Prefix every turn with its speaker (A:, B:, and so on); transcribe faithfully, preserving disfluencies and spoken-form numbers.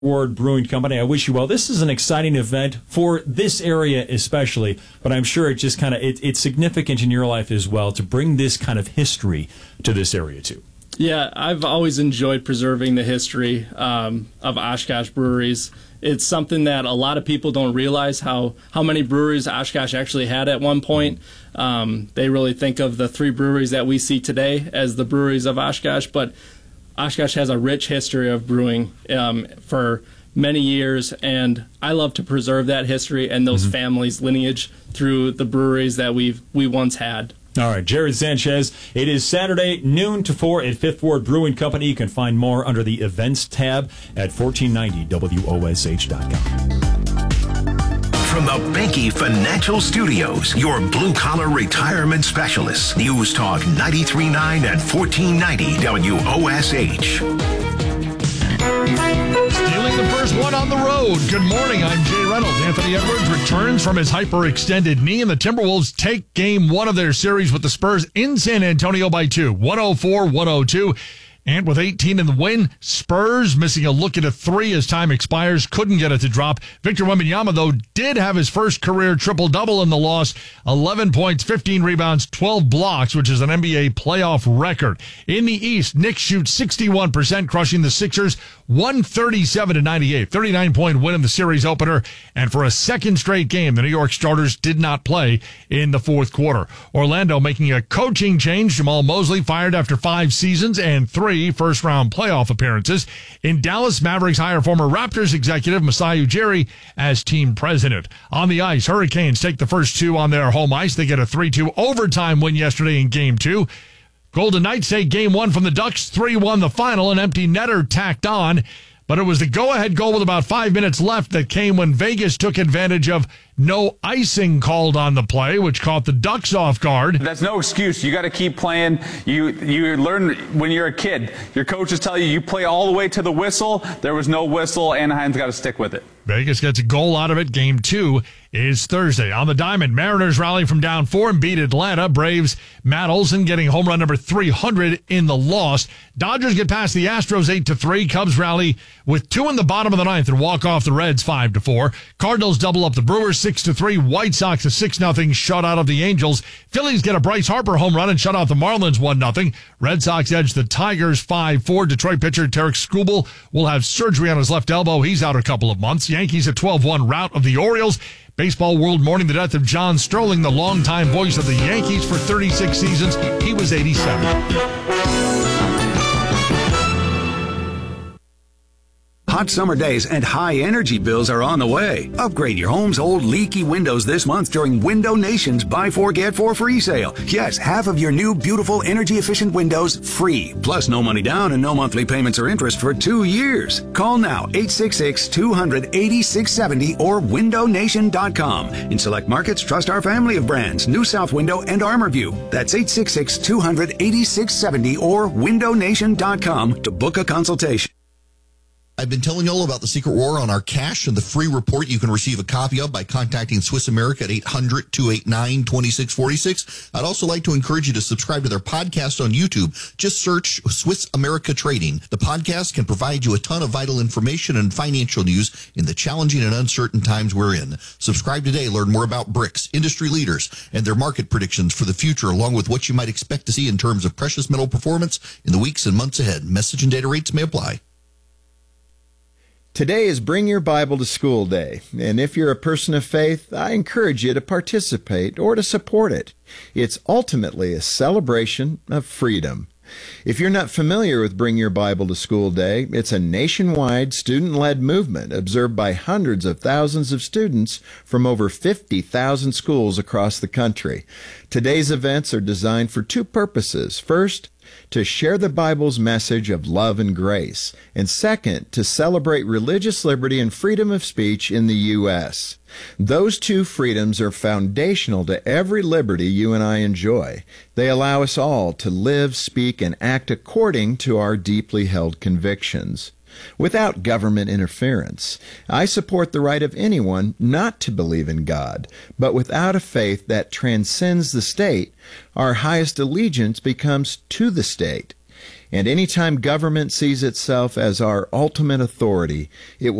A: Ward Brewing Company. I wish you well. This is an exciting event for this area especially, but I'm sure it just kind of, it, it's significant in your life as well to bring this kind of history to this area too.
B: Yeah, I've always enjoyed preserving the history um, of Oshkosh breweries. It's something that a lot of people don't realize how, how many breweries Oshkosh actually had at one point. Um, they really think of the three breweries that we see today as the breweries of Oshkosh, but Oshkosh has a rich history of brewing um, for many years, and I love to preserve that history and those mm-hmm. families' lineage through the breweries that we've we once had.
A: All right, Jared Sanchez. It is Saturday, noon to four at Fifth Ward Brewing Company. You can find more under the events tab at fourteen ninety W O S H dot com.
C: From the Banky Financial Studios, your blue-collar retirement specialists. News Talk ninety-three point nine and fourteen ninety W O S H.
D: Stealing the first one on the road. Good morning, I'm Jay Reynolds. Anthony Edwards returns from his hyperextended knee, and the Timberwolves take game one of their series with the Spurs in San Antonio by two, one oh four one oh two. And with eighteen in the win, Spurs missing a look at a three as time expires. Couldn't get it to drop. Victor Wembanyama, though, did have his first career triple-double in the loss. eleven points, fifteen rebounds, twelve blocks, which is an N B A playoff record. In the East, Knicks shoot sixty-one percent, crushing the Sixers one thirty-seven to ninety-eight. thirty-nine point win in the series opener. And for a second straight game, the New York starters did not play in the fourth quarter. Orlando making a coaching change. Jamal Mosley fired after five seasons and three first-round playoff appearances. In Dallas, Mavericks hire former Raptors executive Masai Ujiri as team president. On the ice, Hurricanes take the first two on their home ice. They get a three two overtime win yesterday in Game two. Golden Knights take Game one from the Ducks, three one the final. An empty netter tacked on, but it was the go-ahead goal with about five minutes left that came when Vegas took advantage of no icing called on the play, which caught the Ducks off guard.
E: That's no excuse. You got to keep playing. You you learn when you're a kid. Your coaches tell you you play all the way to the whistle. There was no whistle. Anaheim's got to stick with it.
D: Vegas gets a goal out of it. Game two is Thursday. On the diamond, Mariners rally from down four and beat Atlanta. Braves, Matt Olson getting home run number three hundred in the loss. Dodgers get past the Astros eight to three. Cubs rally with two in the bottom of the ninth and walk off the Reds five to four. Cardinals double up the Brewers six to three. White Sox a six nothing shutout of the Angels. Phillies get a Bryce Harper home run and shut out the Marlins one nothing. Red Sox edge the Tigers five four. Detroit pitcher Tarek Skubal will have surgery on his left elbow. He's out a couple of months. Yankees a twelve one rout of the Orioles. Baseball world mourning the death of John Sterling, the longtime voice of the Yankees for thirty-six seasons. He was eighty-seven.
F: Hot summer days and high energy bills are on the way. Upgrade your home's old leaky windows this month during Window Nation's Buy Four Get Four free sale. Yes, half of your new beautiful energy efficient windows free. Plus no money down and no monthly payments or interest for two years. Call now eight six six, two hundred, eighty-six seventy or window nation dot com. In select markets, trust our family of brands, New South Window and ArmorView. That's eight six six, two hundred, eighty-six seventy or window nation dot com to book a consultation.
G: I've been telling you all about the Secret War on our cash and the free report you can receive a copy of by contacting Swiss America at eight hundred, two eight nine, two six four six. I'd also like to encourage you to subscribe to their podcast on YouTube. Just search Swiss America Trading. The podcast can provide you a ton of vital information and financial news in the challenging and uncertain times we're in. Subscribe today. Learn more about BRICS, industry leaders, and their market predictions for the future, along with what you might expect to see in terms of precious metal performance in the weeks and months ahead. Message and data rates may apply.
H: Today is Bring Your Bible to School Day, and if you're a person of faith, I encourage you to participate or to support it. It's ultimately a celebration of freedom. If you're not familiar with Bring Your Bible to School Day, it's a nationwide student-led movement observed by hundreds of thousands of students from over fifty thousand schools across the country. Today's events are designed for two purposes. First, to share the Bible's message of love and grace, and second, to celebrate religious liberty and freedom of speech in the U S Those two freedoms are foundational to every liberty you and I enjoy. They allow us all to live, speak, and act according to our deeply held convictions. Without government interference, I support the right of anyone not to believe in God, but without a faith that transcends the state, our highest allegiance becomes to the state. And anytime government sees itself as our ultimate authority, it will